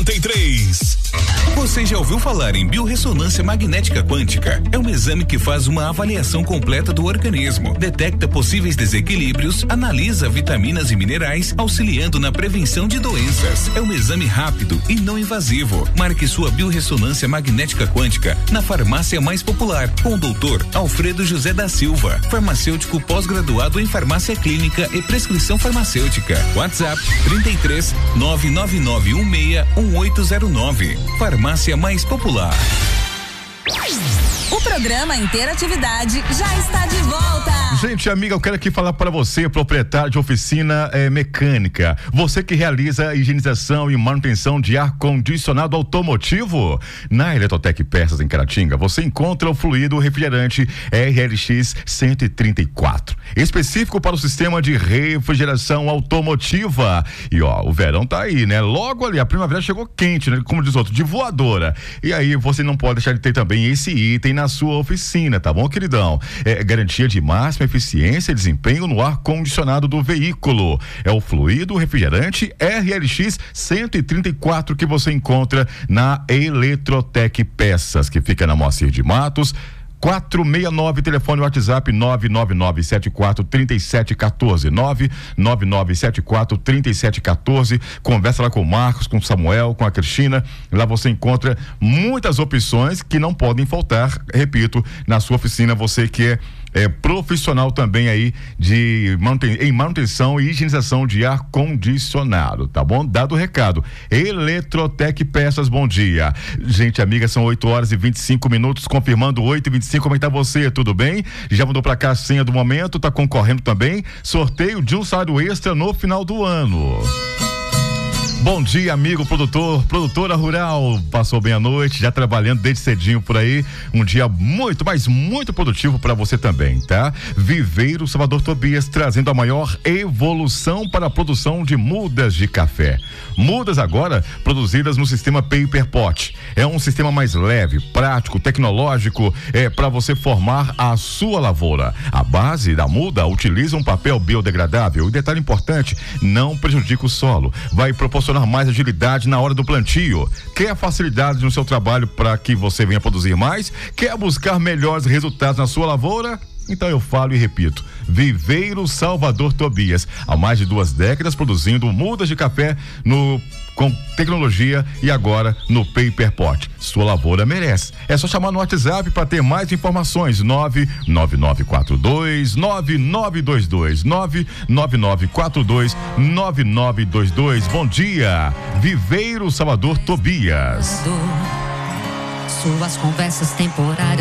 33. Você já ouviu falar em biorressonância magnética quântica? É um exame que faz uma avaliação completa do organismo, detecta possíveis desequilíbrios, analisa vitaminas e minerais, auxiliando na prevenção de doenças. É um exame rápido e não invasivo. Marque sua biorressonância magnética quântica na farmácia mais popular, com o Dr. Alfredo José da Silva, farmacêutico pós-graduado em farmácia clínica e prescrição farmacêutica. WhatsApp 33 99916 1809. Farmácia mais popular. O programa Interatividade já está de volta. Gente, amiga, eu quero aqui falar para você, proprietário de oficina mecânica. Você que realiza higienização e manutenção de ar-condicionado automotivo. Na Eletrotec Peças em Caratinga, você encontra o fluido refrigerante RLX 134, específico para o sistema de refrigeração automotiva. E ó, o verão tá aí, né? Logo ali, a primavera chegou quente, né? Como diz outro, de voadora. E aí você não pode deixar de ter também esse item na sua oficina, tá bom, queridão? É garantia de máxima eficiência e desempenho no ar-condicionado do veículo. É o fluido refrigerante RLX 134 que você encontra na Eletrotec Peças, que fica na Moacir de Matos 469, telefone WhatsApp 999743714, 999743714. Conversa lá com o Marcos, com o Samuel, com a Cristina. Lá você encontra muitas opções que não podem faltar, repito, na sua oficina. Você que é profissional também aí em manutenção e higienização de ar condicionado, tá bom? Dado o recado. Eletrotec Peças, bom dia. Gente, amiga, são 8h25, confirmando 8h25. Como é que tá você? Tudo bem? Já mandou pra cá a senha do momento, tá concorrendo também. Sorteio de um salário extra no final do ano. Bom dia, amigo produtor, produtora rural. Passou bem a noite, já trabalhando desde cedinho por aí. Um dia muito, mas muito produtivo para você também, tá? Viveiro Salvador Tobias, trazendo a maior evolução para a produção de mudas de café. Mudas agora produzidas no sistema Paper Pot. É um sistema mais leve, prático, tecnológico, para você formar a sua lavoura. A base da muda utiliza um papel biodegradável e, detalhe importante, não prejudica o solo. Vai proporcionar mais agilidade na hora do plantio. Quer facilidade no seu trabalho para que você venha produzir mais? Quer buscar melhores resultados na sua lavoura? Então eu falo e repito, Viveiro Salvador Tobias, há mais de 2 décadas produzindo mudas de café com tecnologia e agora no Paper Pot. Sua lavoura merece. É só chamar no WhatsApp para ter mais informações. 999429922, 999429922. Bom dia, Viveiro Salvador Tobias. Suas conversas temporárias